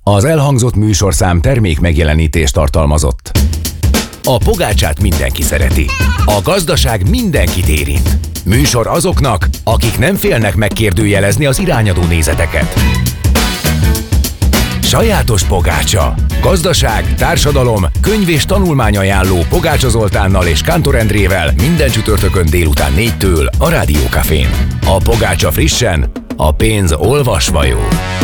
Az elhangzott műsorszám termék megjelenítést tartalmazott. A pogácsát mindenki szereti. A gazdaság mindenkit érint. Műsor azoknak, akik nem félnek megkérdőjelezni az irányadó nézeteket. Sajátos pogácsa. Gazdaság, társadalom, könyv és tanulmányajánló Pogácsa Zoltánnal és Kántor Endrével minden csütörtökön délután 4-től a Rádió Cafén. A pogácsa frissen, a pénz olvasva jó.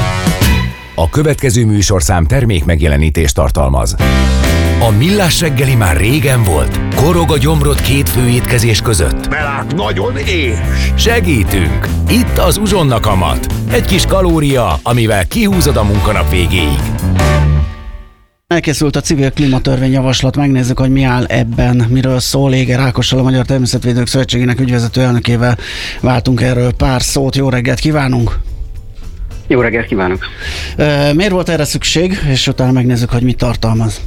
A következő műsorszám termék megjelenítést tartalmaz. A Millás reggeli már régen volt. Korog a gyomrod két főétkezés között. Mert nagyon éhes. Segítünk! Itt az Uzsonna kamat. Egy kis kalória, amivel kihúzod a munkanap végéig. Elkészült a civil klímatörvényjavaslat, megnézzük, hogy mi áll ebben, miről szól. Éger Ákossal, a Magyar Természetvédők Szövetségének ügyvezető elnökével váltunk erről pár szót. Jó reggelt kívánunk! Jó reggelt kívánok! Miért volt erre szükség, és utána megnézzük, hogy mit tartalmaz?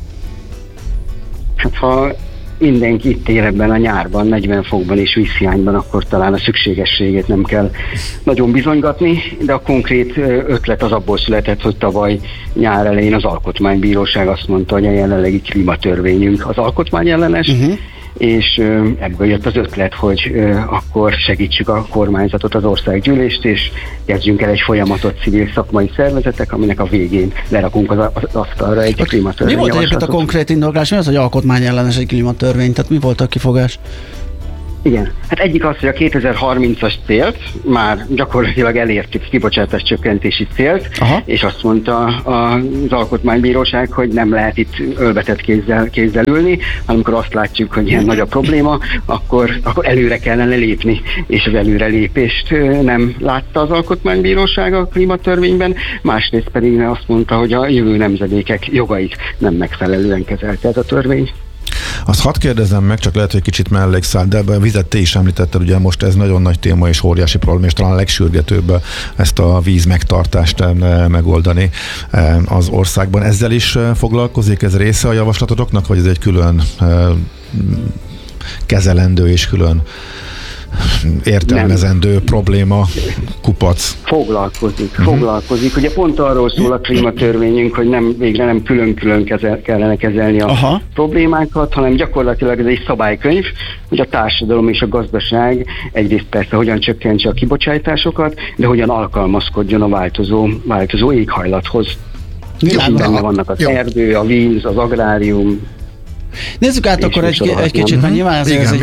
Hát ha mindenki itt él ebben a nyárban, 40 fokban és vízhiányban, akkor talán a szükségességét nem kell nagyon bizonygatni, de a konkrét ötlet az abból született, hogy tavaly nyár elején az Alkotmánybíróság azt mondta, hogy a jelenlegi klímatörvényünk az alkotmányellenes, és ebből jött az ötlet, hogy akkor segítsük a kormányzatot, az országgyűlést, és kezdjünk el egy folyamatot civil szakmai szervezetek, aminek a végén lerakunk az asztalra egy klímatörvény. Mi volt egyébként a konkrét indoklás? Mi az, hogy alkotmányellenes egy klímatörvény? Tehát mi volt a kifogás? Igen. Hát egyik az, hogy a 2030-as célt, már gyakorlatilag elértük, kibocsátás csökkentési célt, és azt mondta az Alkotmánybíróság, hogy nem lehet itt ölbetett kézzel ülni, hanem amikor azt látjuk, hogy ilyen nagy a probléma, akkor előre kellene lépni, és az előrelépést nem látta az Alkotmánybíróság a klímatörvényben, másrészt pedig azt mondta, hogy a jövő nemzedékek jogait nem megfelelően kezelte ez a törvény. Azt hadd kérdezem meg, csak lehet, hogy kicsit mellékszál, de a vizet te is említetted, ugye most ez nagyon nagy téma és óriási probléma, és talán a legsürgetőbb ezt a víz megtartást megoldani az országban. Ezzel is foglalkozik, ez része a javaslatodoknak, vagy ez egy külön kezelendő és külön értelmezendő probléma, kupac? Foglalkozik. Ugye pont arról szól a klímatörvényünk, hogy végre nem külön-külön kellene kezelni a problémákat, hanem gyakorlatilag ez egy szabálykönyv, hogy a társadalom és a gazdaság egyrészt persze hogyan csökkentse a kibocsátásokat, de hogyan alkalmazkodjon a változó éghajlathoz. Benne vannak az erdő, a víz, az agrárium. Nézzük át akkor egy kicsit, mert nyilván ez egy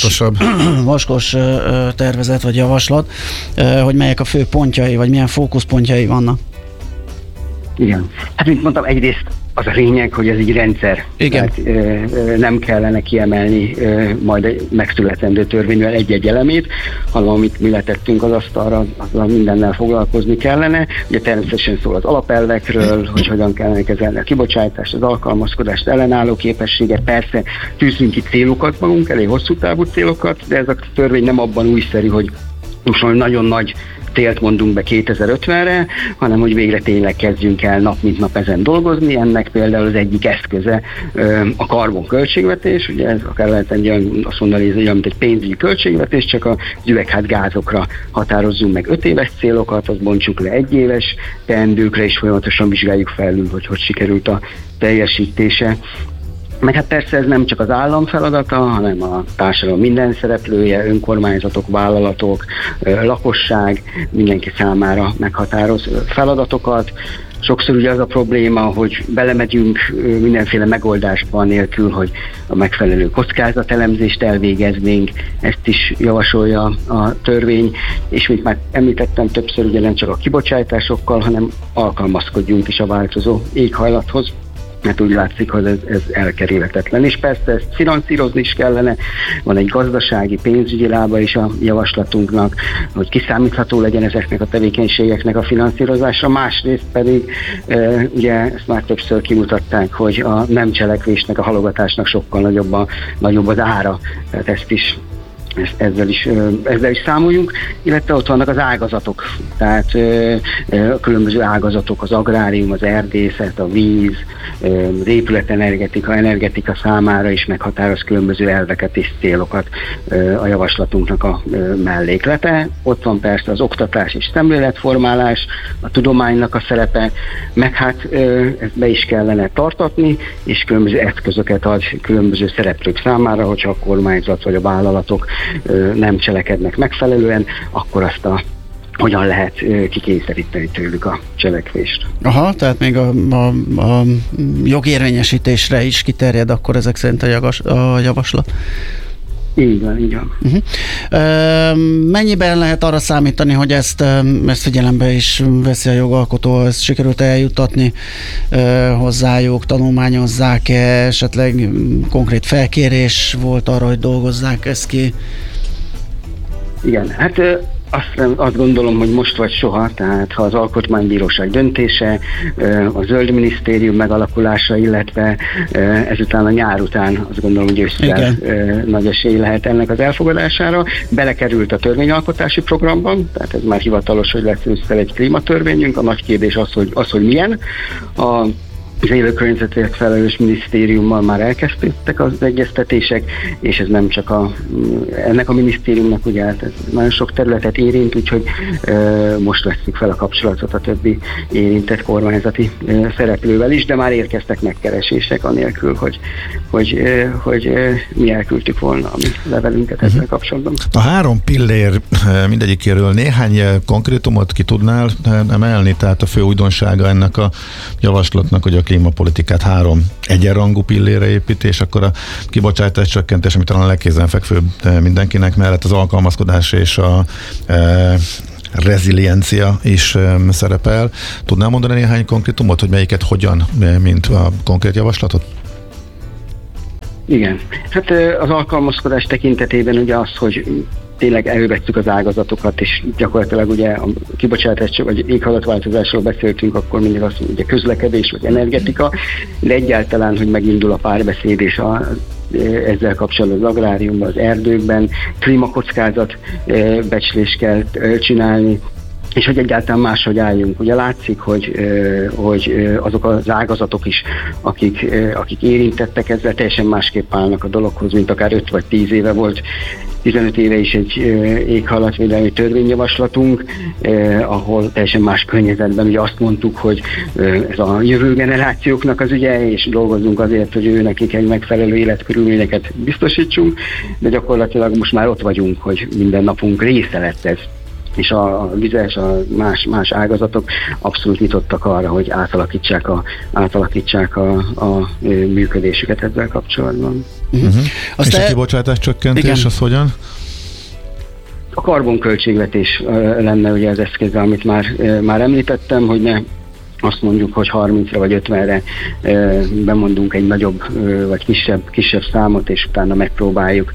vaskos tervezet vagy javaslat, hogy melyek a fő pontjai, vagy milyen fókuszpontjai vannak. Igen. Hát mint mondtam, egyrészt az a lényeg, hogy ez egy rendszer. Igen. Tehát, nem kellene kiemelni majd egy megszületendő törvényvel egy-egy elemét, hanem amit mi letettünk az asztalra, azzal mindennel foglalkozni kellene. Ugye természetesen szól az alapelvekről, hogy hogyan kellene kezelni a kibocsátást, az alkalmazkodást, ellenálló képességet. Persze tűzünk ki célokat magunk elé, hosszú távú célokat, de ez a törvény nem abban újszerű, hogy most nagyon nagy célt mondunk be 2050-re, hanem hogy végre tényleg kezdjünk el nap mint nap ezen dolgozni. Ennek például az egyik eszköze a karbon-költségvetés, ugye ez akár lehet azt mondani, hogy ez olyan, mint egy pénzügyi költségvetés, csak az üvegházgázokra határozzunk meg 5 éves célokat, azt bontsuk le 1 éves teendőkre, és folyamatosan vizsgáljuk felül, hogy sikerült a teljesítése. Meg hát persze ez nem csak az állam feladata, hanem a társadalom minden szereplője, önkormányzatok, vállalatok, lakosság, mindenki számára meghatároz feladatokat. Sokszor ugye az a probléma, hogy belemegyünk mindenféle megoldásban nélkül, hogy a megfelelő kockázatelemzést elvégeznénk, ezt is javasolja a törvény, és mint már említettem többször, ugye nem csak a kibocsátásokkal, hanem alkalmazkodjunk is a változó éghajlathoz. Mert úgy látszik, hogy ez elkerülhetetlen. És persze ezt finanszírozni is kellene, van egy gazdasági, pénzügyi lába is a javaslatunknak, hogy kiszámítható legyen ezeknek a tevékenységeknek a finanszírozása, másrészt pedig ugye ezt már többször kimutatták, hogy a nem cselekvésnek, a halogatásnak sokkal nagyobb az ára, tehát ezt is ezzel is számoljunk, illetve ott vannak az ágazatok, tehát a különböző ágazatok, az agrárium, az erdészet, a víz, az épületenergetika számára is meghatároz különböző elveket és célokat a javaslatunknak a melléklete. Ott van persze az oktatás és szemléletformálás, a tudománynak a szerepe, meg hát ezt be is kellene tartatni, és különböző eszközöket ad különböző szereplők számára, hogyha a kormányzat vagy a vállalatok nem cselekednek megfelelően, akkor azt hogyan lehet kikényszeríteni tőlük a cselekvést. Aha, tehát még a jogérvényesítésre is kiterjed akkor ezek szerint a javaslat? Így van. Mennyiben lehet arra számítani, hogy ezt figyelembe is veszi a jogalkotó, ezt sikerült eljuttatni hozzájuk, tanulmányozzák-e, esetleg konkrét felkérés volt arra, hogy dolgozzák ezt ki? Igen, hát azt gondolom, hogy most vagy soha, tehát ha az Alkotmánybíróság döntése, a Zöld Minisztérium megalakulása, illetve ezután a nyár után azt gondolom, hogy ősszel nagy esély lehet ennek az elfogadására. Belekerült a törvényalkotási programban, tehát ez már hivatalos, hogy lesz ősszel egy klímatörvényünk. A nagy kérdés az, hogy milyen. Az élőkörnyezetért felelős minisztériummal már elkezdődtek az egyeztetések, és ez nem csak ennek a minisztériumnak, ugye hát ez nagyon sok területet érint, úgyhogy most vesszük fel a kapcsolatot a többi érintett kormányzati szereplővel is, de már érkeztek megkeresések anélkül, hogy mi elküldtük volna a mi levelünket ezzel kapcsolatban. A 3 pillér mindegyikéről néhány konkrétumot ki tudnál emelni, tehát a fő újdonsága ennek a javaslatnak, hogy a klímapolitikát 3 egyenrangú pillére építés, akkor a kibocsátás csökkentés, ami talán a legkézenfekvőbb mindenkinek, mellett az alkalmazkodás és a reziliencia is szerepel. Tudnál mondani néhány konkrétumot, hogy melyiket hogyan, mint a konkrét javaslatot? Igen. Hát az alkalmazkodás tekintetében ugye az, hogy tényleg elővettük az ágazatokat, és gyakorlatilag ugye a kibocsátás vagy éghajlatváltozásról beszéltünk, akkor mindig azt mondja, közlekedés vagy energetika, de egyáltalán, hogy megindul a párbeszéd és ezzel kapcsolatban az agráriumban, az erdőkben, klímakockázat becslést kell csinálni, és hogy egyáltalán máshogy álljunk. Ugye látszik, hogy azok az ágazatok is, akik érintettek ezzel, teljesen másképp állnak a dologhoz, mint akár 5 vagy 10 éve volt. 15 éve is egy éghajlatvédelmi törvényjavaslatunk, ahol teljesen más környezetben ugye azt mondtuk, hogy ez a jövő generációknak az ügye, és dolgozzunk azért, hogy nekik egy megfelelő életkörülményeket biztosítsunk, de gyakorlatilag most már ott vagyunk, hogy minden napunk része lett ez. És a vizes, a más ágazatok abszolút nyitottak arra, hogy átalakítsák a működésüket ezzel kapcsolatban. És a kibocsátás csökkentés, az hogyan? A karbonköltségvetés lenne ugye az eszköz, amit már említettem, hogy ne azt mondjuk, hogy 30-ra vagy 50-re bemondunk egy nagyobb vagy kisebb számot, és utána megpróbáljuk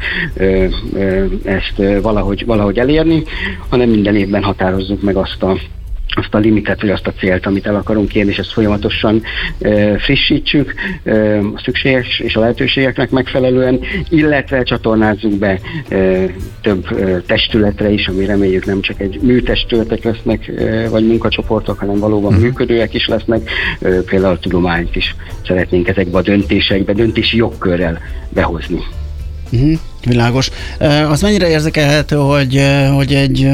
ezt valahogy elérni, hanem minden évben határozzuk meg azt a limitet, vagy azt a célt, amit el akarunk érni, és ezt folyamatosan frissítsük a szükséges és a lehetőségeknek megfelelően, illetve csatornázzuk be több testületre is, ami reméljük nem csak egy műtestületek lesznek, vagy munkacsoportok, hanem valóban működőek is lesznek, például a tudományt is szeretnénk ezekbe a döntésekbe, döntési jogkörrel behozni. Világos. Az mennyire érzékelhető, hogy egy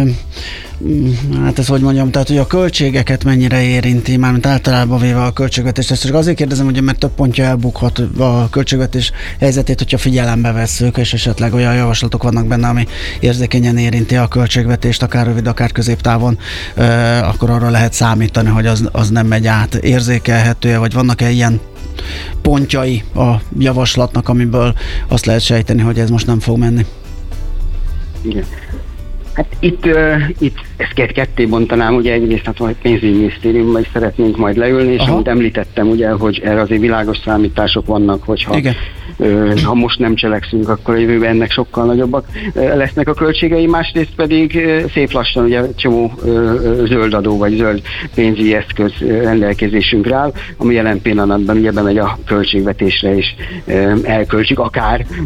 hát ezt hogy mondjam, tehát hogy a költségeket mennyire érinti, mármint általában véve a költségvetést. Ezt csak azért kérdezem, hogy mert több pontja elbukhat a költségvetés helyzetét, hogyha figyelembe vesszük, és esetleg olyan javaslatok vannak benne, ami érzékenyen érinti a költségvetést, akár rövid, akár középtávon, akkor arra lehet számítani, hogy az nem megy át. Érzékelhető, vagy vannak-e ilyen pontjai a javaslatnak, amiből azt lehet sejteni, hogy ez most nem fog menni? Igen. Hát itt ezt ketté bontanám, ugye egyrészt a pénzügyminisztériumban is szeretnénk majd leülni, és amit említettem, ugye, hogy erre azért világos számítások vannak, hogyha ha most nem cselekszünk, akkor a jövőben ennek sokkal nagyobbak lesznek a költségei, másrészt pedig szép lassan ugye csomó zöld adó vagy zöld pénzügyi eszköz rendelkezésünkre áll, ami jelen pillanatban ugye bemegy a költségvetésre és elköltsük akár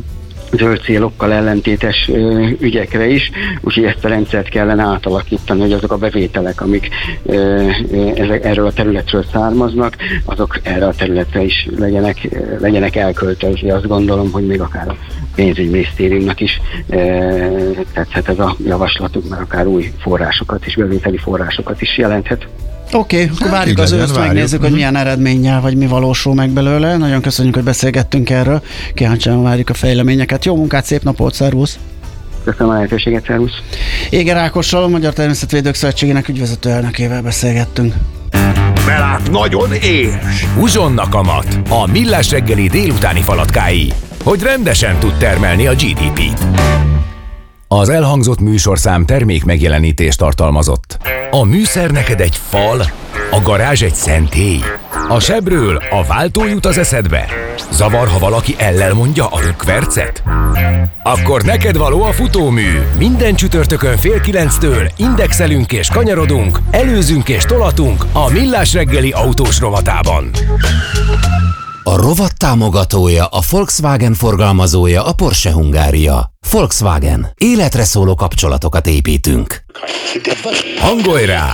zöld célokkal ellentétes ügyekre is, úgyhogy ezt a rendszert kellene átalakítani, hogy azok a bevételek, amik erről a területről származnak, azok erre a területre is legyenek elköltözve. Azt gondolom, hogy még akár a pénzügyminisztériumnak is tetszhet ez a javaslatuk, mert akár új forrásokat és bevételi forrásokat is jelenthet. Oké, akkor várjuk az őszt, megnézzük, hogy milyen eredménnyel, vagy mi valósul meg belőle. Nagyon köszönjük, hogy beszélgettünk erről. Kíváncsian várjuk a fejleményeket. Jó munkát, szép napot, szervusz! Köszönöm a lehetőséget, szervusz! Éger Ákossal, a Magyar Természetvédők Szövetségének ügyvezető elnökével beszélgettünk. Belát nagyon éhes! Uzsonnak a mat, a Millás reggeli délutáni falatkái, hogy rendesen tud termelni a GDP-t. Az elhangzott műsorszám termék megjelenítést tartalmazott. A műszer neked egy fal, a garázs egy szentély. A sebről a váltó jut az eszedbe. Zavar, ha valaki ellel mondja a rükvercet? Akkor neked való a futómű. Minden csütörtökön 8:30 indexelünk és kanyarodunk, előzünk és tolatunk a Millás reggeli autós rovatában. A rovat támogatója, a Volkswagen forgalmazója, a Porsche Hungária. Volkswagen. Életre szóló kapcsolatokat építünk. Hangolj rá!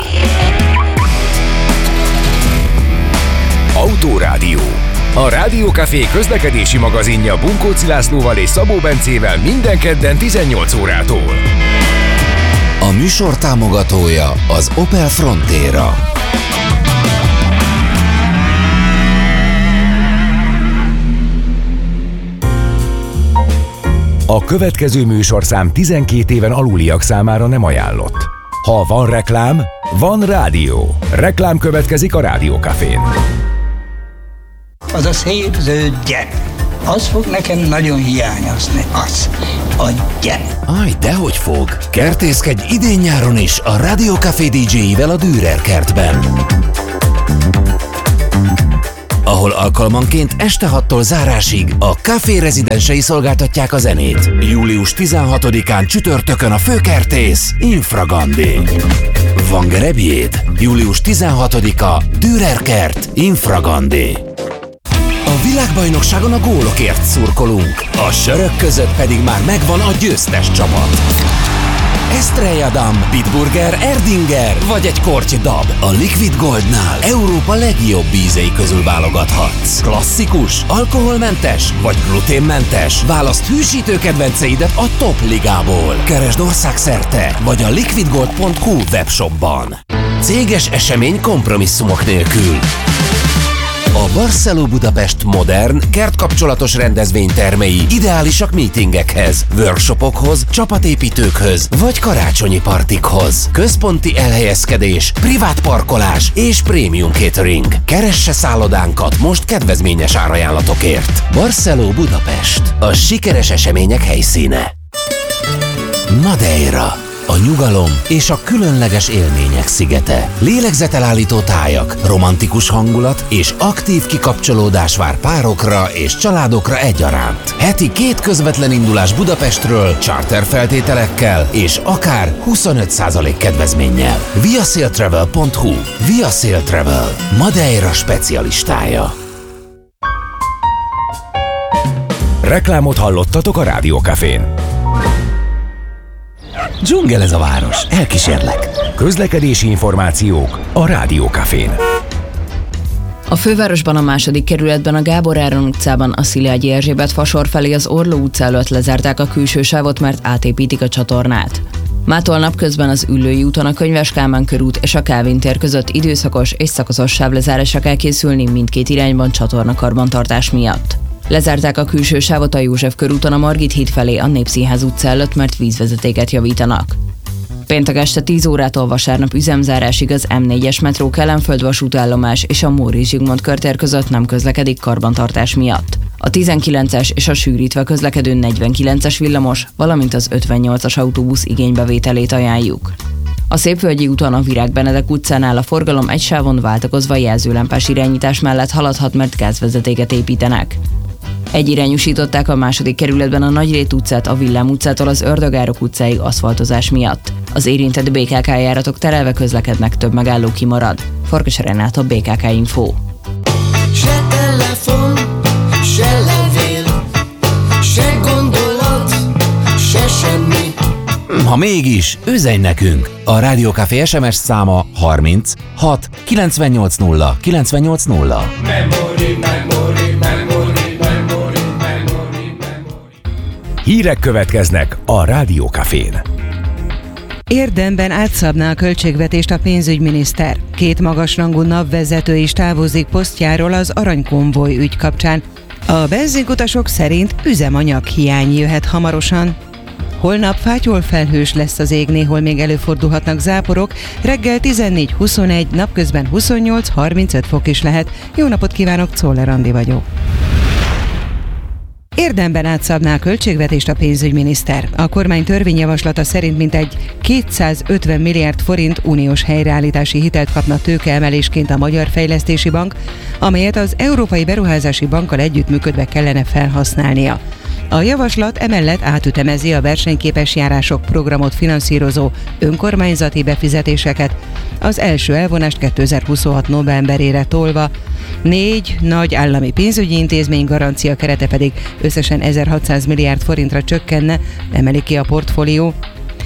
Autórádió. A Rádiókafé közlekedési magazinja Bunkóci Lászlóval és Szabó Bencével minden kedden 18 órától. A műsor támogatója az Opel Frontera. A következő műsorszám 12 éven aluliak számára nem ajánlott. Ha van reklám, van rádió. Reklám következik a Rádiókafén. Az a szép zöld gyep, az fog nekem nagyon hiányozni, az a gyep. Aj, dehogy fog. Kertészkedj idén-nyáron is a Rádiókafé DJ-ivel a Dürer kertben, ahol alkalmanként este 6-tól zárásig a Café rezidensei szolgáltatják a zenét. Július 16-án csütörtökön a főkertész Infragandi. Van gerebjéd? Július 16-a Dürer kert Infragandi. A világbajnokságon a gólokért szurkolunk, a sörök között pedig már megvan a győztes csapat. Estrella Damm, Bitburger, Erdinger vagy egy korty dab. A Liquid Goldnál Európa legjobb ízei közül válogathatsz. Klasszikus, alkoholmentes vagy gluténmentes? Válaszd hűsítő kedvenceidet a top ligából. Keresd országszerte vagy a liquidgold.hu webshopban. Céges esemény kompromisszumok nélkül. A Barceló Budapest modern, kertkapcsolatos rendezvénytermei ideálisak meetingekhez, workshopokhoz, csapatépítőkhöz vagy karácsonyi partikhoz. Központi elhelyezkedés, privát parkolás és prémium catering. Keresse szállodánkat most kedvezményes árajánlatokért. Barceló Budapest, a sikeres események helyszíne. Madeira. A nyugalom és a különleges élmények szigete. Lélegzetelállító tájak, romantikus hangulat és aktív kikapcsolódás vár párokra és családokra egyaránt. Heti 2 közvetlen indulás Budapestről, charter feltételekkel és akár 25% kedvezménnyel. viasailtravel.hu. Viasail Travel. Madeira specialistája. Reklámot hallottatok a Rádiókafén. Dzsungel ez a város, elkísérlek. Közlekedési információk a Rádiókafén. A fővárosban a 2. kerületben a Gábor Áron utcában a Szilágyi Erzsébet fasor felé az Orló utca előtt lezárták a külső sávot, mert átépítik a csatornát. Mától napközben az Üllői úton a Könyves Kálmán körút és a Kálvin tér között időszakos és szakaszos sávlezárásra kell készülni mindkét irányban csatornakarbantartás miatt. Lezárták a külső sávot a József körúton a Margit híd felé a Népszínház utca előtt, mert vízvezetéket javítanak. Péntek este 10 órától vasárnap üzemzárásig az M4-es metró Kelenföld vasútállomás és a Móricz Zsigmond körtér között nem közlekedik karbantartás miatt. A 19-es és a sűrítve közlekedő 49-es villamos, valamint az 58-as autóbusz igénybevételét ajánljuk. A Szépvölgyi úton a Virág Benedek utcánál a forgalom egy sávon váltakozva jelzőlámpás irányítás mellett haladhat, mert gázvezetéket építenek. Egyirányúsították a 2. kerületben a Nagyrét utcát a Villám utcától az Ördögárok utcáig aszfaltozás miatt. Az érintett BKK járatok terelve közlekednek, több megálló kimarad. Farkas Renáta, BKK Info. Se telefon, se levél, se gondolat. Ha mégis, üzenj nekünk! A Rádió Café SMS száma 30 6 980 980. Hírek következnek a Rádió Cafén. Érdemben átszabná a költségvetést a pénzügyminiszter. 2 magasrangú NAV-vezető is távozik posztjáról az aranykonvoj ügy kapcsán. A benzinkutasok szerint üzemanyag hiány jöhet hamarosan. Holnap fátyolfelhős lesz az ég, néhol még előfordulhatnak záporok, reggel 14-21, napközben 28-35 fok is lehet. Jó napot kívánok, Czoller Andi vagyok. Érdemben átszabná a költségvetést a pénzügyminiszter. A kormány törvényjavaslata szerint mintegy 250 milliárd forint uniós helyreállítási hitelt kapna tőkeemelésként a Magyar Fejlesztési Bank, amelyet az Európai Beruházási Bankkal együttműködve kellene felhasználnia. A javaslat emellett átütemezi a versenyképes járások programot finanszírozó önkormányzati befizetéseket, az első elvonást 2026 novemberére tolva, 4 nagy állami pénzügyi intézmény garancia kerete pedig összesen 1600 milliárd forintra csökkenne, emeli ki a portfólió.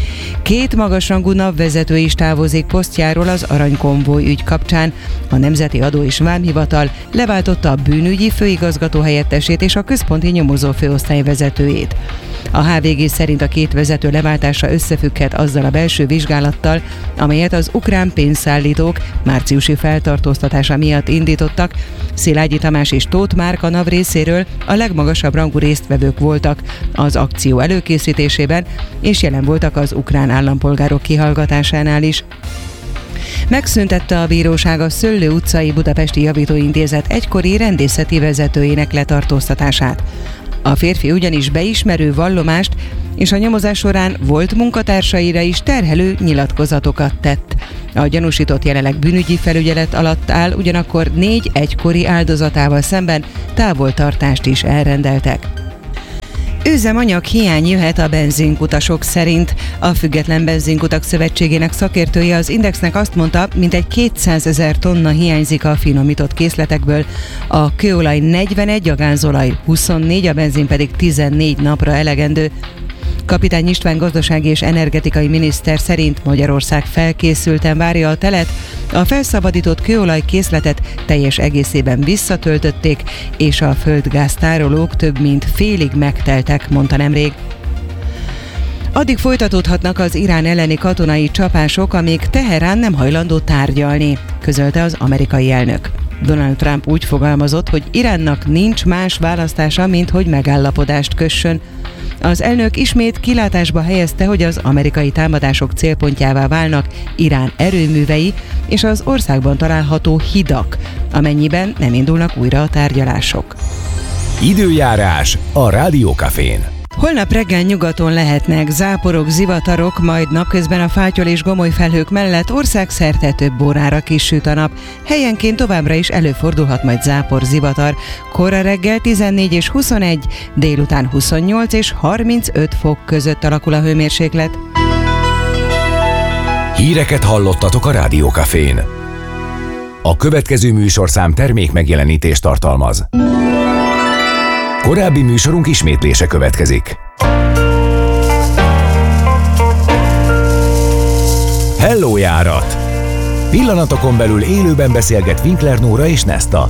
2 magasrangú NAV-vezető is távozik posztjáról az aranykonvoj ügy kapcsán. A Nemzeti Adó és Vámhivatal leváltotta a bűnügyi főigazgató helyettesét és a központi nyomozó főosztály vezetőjét. A HVG szerint a 2 vezető leváltása összefügghet azzal a belső vizsgálattal, amelyet az ukrán pénzszállítók márciusi feltartóztatása miatt indítottak. Szilágyi Tamás és Tóth Márk NAV részéről a legmagasabb rangú résztvevők voltak az akció előkészítésében, és jelen voltak az ukrán állampolgárok kihallgatásánál is. Megszüntette a bíróság a Szöllő utcai Budapesti Javítóintézet egykori rendészeti vezetőjének letartóztatását. A férfi ugyanis beismerő vallomást és a nyomozás során volt munkatársaira is terhelő nyilatkozatokat tett. A gyanúsított jelenleg bűnügyi felügyelet alatt áll, ugyanakkor 4 egykori áldozatával szemben távoltartást is elrendeltek. Üzemanyag hiány jöhet a benzinkutasok szerint. A Független Benzinkutak Szövetségének szakértője az Indexnek azt mondta, mintegy 200 000 tonna hiányzik a finomított készletekből, a kőolaj 41, a gázolaj 24, a benzin pedig 14 napra elegendő. Kapitány István gazdasági és energetikai miniszter szerint Magyarország felkészülten várja a telet, a felszabadított kőolaj készletet teljes egészében visszatöltötték, és a földgáztárolók több mint félig megteltek, mondta nemrég. Addig folytatódhatnak az Irán elleni katonai csapások, amíg Teherán nem hajlandó tárgyalni, közölte az amerikai elnök. Donald Trump úgy fogalmazott, hogy Iránnak nincs más választása, mint hogy megállapodást kössön. Az elnök ismét kilátásba helyezte, hogy az amerikai támadások célpontjává válnak Irán erőművei és az országban található hidak, amennyiben nem indulnak újra a tárgyalások. Időjárás a Rádió Cafén. Holnap reggel nyugaton lehetnek záporok, zivatarok, majd napközben a fátyol és gomoly felhők mellett országszerte több órára kisüt a nap. Helyenként továbbra is előfordulhat majd zápor, zivatar. Kora reggel 14 és 21, délután 28 és 35 fok között alakul a hőmérséklet. Híreket hallottatok a Rádió Cafén. A következő műsorszám termék megjelenítést tartalmaz. Korábbi műsorunk ismétlése következik. Hello járat! Pillanatokon belül élőben beszélget Winkler Nóra és Nesta.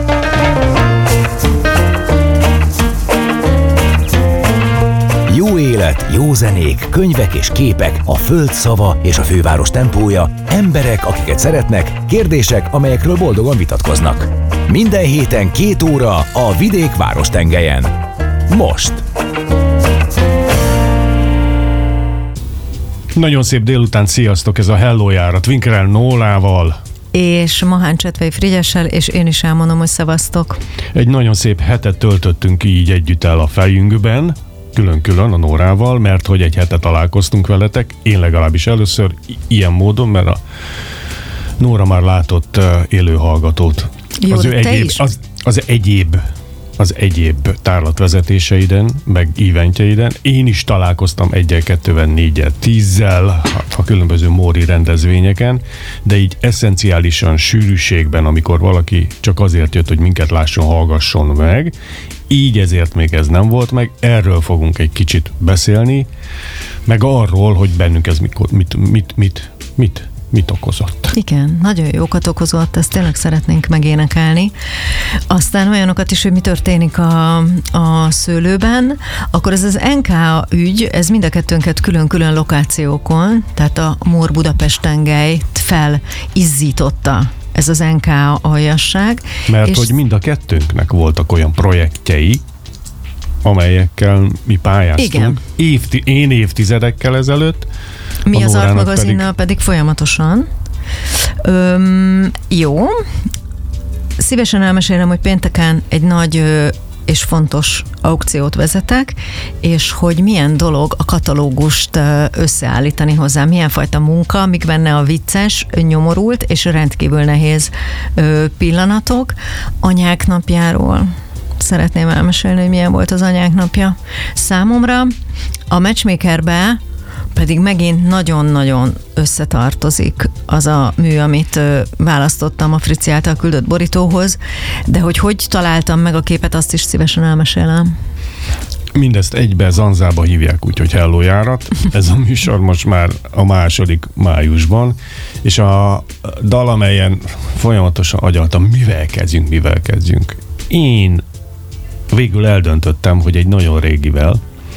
Jó élet, jó zenék, könyvek és képek, a föld szava és a főváros tempója, emberek, akiket szeretnek, kérdések, amelyekről boldogan vitatkoznak. Minden héten 2 óra a vidék várostengelyen. Most! Nagyon szép délután, sziasztok! Ez a Hello járat Winkler Nórával. És Mahán Csetvei Frigyessel, és én is elmondom, hogy szavaztok. Egy nagyon szép hetet töltöttünk így együtt el a fejünkben, külön-külön a Nórával, mert hogy egy hete találkoztunk veletek, én legalábbis először ilyen módon, mert a Nóra már látott élő hallgatót. Jó, az ő az egyéb tárlatvezetéseiden, meg eventjeiden. Én is találkoztam 1-el, 2-vel, 4-el, 10-zel a különböző móri rendezvényeken, de így eszenciálisan sűrűségben, amikor valaki csak azért jött, hogy minket lásson, hallgasson meg, így ezért még ez nem volt meg. Erről fogunk egy kicsit beszélni, meg arról, hogy bennünk ez mit okozott. Igen, nagyon jókat okozott, ezt tényleg szeretnénk megénekelni. Aztán olyanokat is, hogy mi történik a szőlőben, akkor ez az NK ügy, ez mind a kettőnket külön-külön lokációkon, tehát a Mór Budapest tengelyt felizzította ez az NK aljasság. Mert hogy mind a kettőnknek voltak olyan projektjei, amelyekkel mi pályáztunk. Én évtizedekkel ezelőtt. Mi az Art magazinnal pedig folyamatosan. Jó. Szívesen elmesélem, hogy pénteken egy nagy és fontos aukciót vezetek, és hogy milyen dolog a katalógust összeállítani hozzá, milyen fajta munka, mik benne a vicces, nyomorult és rendkívül nehéz pillanatok. Anyák napjáról szeretném elmesélni, hogy milyen volt az anyák napja számomra. A Matchmakerbe pedig megint nagyon-nagyon összetartozik az a mű, amit választottam a Frici által küldött borítóhoz, de hogy találtam meg a képet, azt is szívesen elmesélem. Mindezt egybe Zanzába hívják, úgyhogy Hello járat. Ez a műsor most már a 2. májusban, és a dal, amelyen folyamatosan agyaltam, mivel kezdjünk. Én végül eldöntöttem, hogy egy nagyon régivel,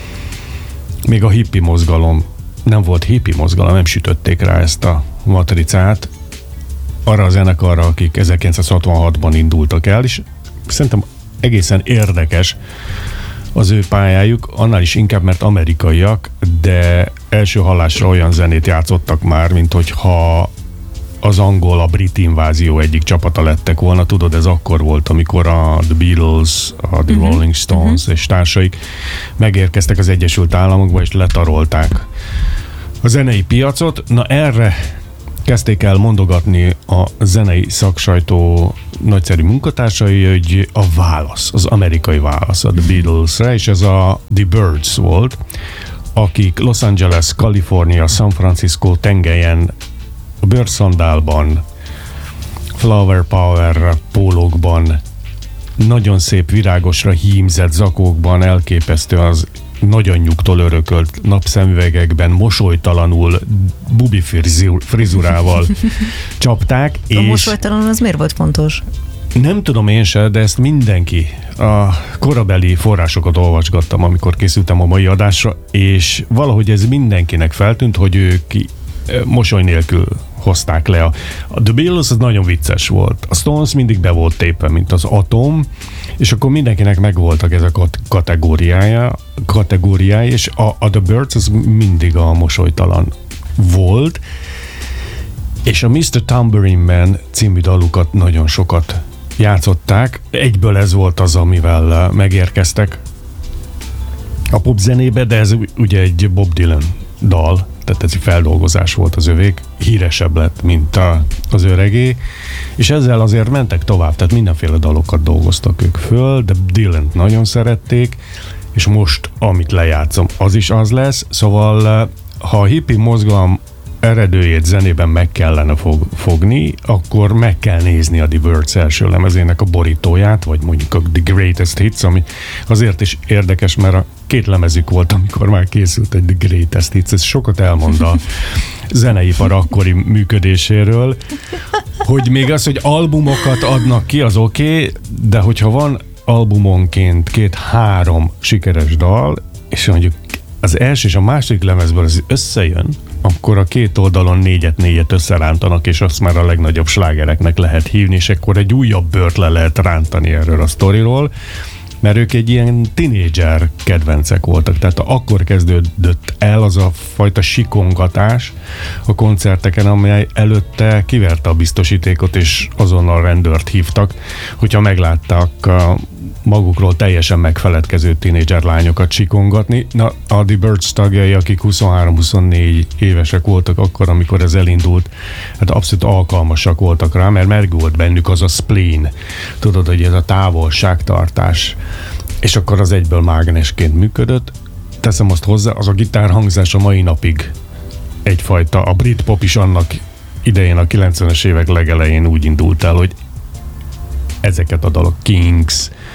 még a hippi mozgalom, nem volt hippi mozgalom, nem sütötték rá ezt a matricát arra a zenekarra, akik 1966-ban indultak el, és szerintem egészen érdekes az ő pályájuk, annál is inkább, mert amerikaiak, de első hallásra olyan zenét játszottak már, mint hogyha az angol, a brit invázió egyik csapata lettek volna. Tudod, ez akkor volt, amikor a The Beatles, a The Rolling Stones és társaik megérkeztek az Egyesült Államokba, és letarolták a zenei piacot. Na erre kezdték el mondogatni a zenei szaksajtó nagyszerű munkatársai, hogy a válasz, az amerikai válasz a The Beatlesre, és ez a The Byrds volt, akik Los Angeles, Kalifornia, San Francisco tengelyen a bőrszandálban, flower power pólókban, nagyon szép virágosra hímzett zakókban, elképesztő az nagyanyjuktól örökölt napszemüvegekben, mosolytalanul bubi frizurával csapták. A mosolytalanul az miért volt fontos? Nem tudom én se, de ezt mindenki, a korabeli forrásokat olvasgattam, amikor készültem a mai adásra, és valahogy ez mindenkinek feltűnt, hogy ők mosoly nélkül hozták le. A The Beatles az nagyon vicces volt. A Stones mindig be volt tépve, mint az atom, és akkor mindenkinek megvoltak ez a kategóriája, és a The Byrds az mindig a mosolytalan volt, és a Mr. Tambourine Man című dalukat nagyon sokat játszották. Egyből ez volt az, amivel megérkeztek a popzenébe, de ez ugye egy Bob Dylan dal, tehát ez egy feldolgozás volt az övék, híresebb lett, mint az öregé, és ezzel azért mentek tovább, tehát mindenféle dalokat dolgoztak ők föl, de Dylant nagyon szerették, és most, amit lejátszom, az is az lesz, szóval ha a hippi mozgalom eredőjét zenében meg kellene fogni, akkor meg kell nézni a The Byrds első lemezének a borítóját, vagy mondjuk a The Greatest Hits, ami azért is érdekes, mert a 2 lemezük volt, amikor már készült egy The Greatest Hits. Ez sokat elmond a zeneipar akkori működéséről, hogy még az, hogy albumokat adnak ki, az oké, de hogyha van albumonként 2-3 sikeres dal, és mondjuk az első és a második lemezből az összejön, akkor a 2 oldalon 4-et összerántanak, és azt már a legnagyobb slágereknek lehet hívni, és akkor egy újabb bőrt le lehet rántani erről a sztoriról, mert ők egy ilyen tinédzser kedvencek voltak, tehát akkor kezdődött el az a fajta sikongatás a koncerteken, amely előtte kiverte a biztosítékot, és azonnal rendőrt hívtak, hogyha megláttak magukról teljesen megfeledkező tinédzser lányokat sikongatni. Na, a The Byrds tagjai, akik 23-24 évesek voltak akkor, amikor ez elindult, hát abszolút alkalmasak voltak rá, mert megvolt bennük az a spleen, tudod, hogy ez a távolságtartás, és akkor az egyből mágnesként működött. Teszem azt hozzá, az a gitárhangzás a mai napig egyfajta, a brit pop is annak idején, a 90-es évek legelején úgy indult el, hogy ezeket a dalok, Kings,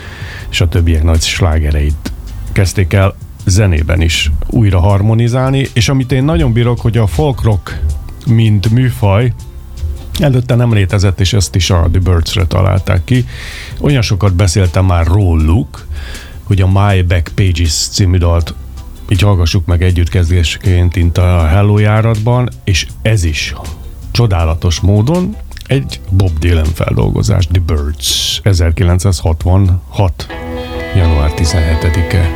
és a többiek nagy slágereit kezdték el zenében is újra harmonizálni, és amit én nagyon bírok, hogy a folk rock, mint műfaj, előtte nem létezett, és ezt is a The Byrds-re találták ki. Olyan sokat beszéltem már róluk, hogy a My Back Pages című dalt így hallgassuk meg együttkezdésként itt a Hello járatban, és ez is csodálatos módon egy Bob Dylan feldolgozás, The Byrds, 1966. január 17-e.